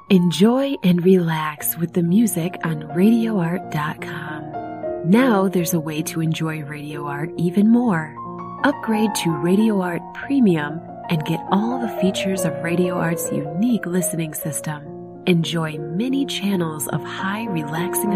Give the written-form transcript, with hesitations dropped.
Enjoy and relax with the music on RadioArt.com. Now there's a way to enjoy Radio Art even more. Upgrade to Radio Art Premium and get all the features of Radio Art's unique listening system. Enjoy many channels of high, relaxing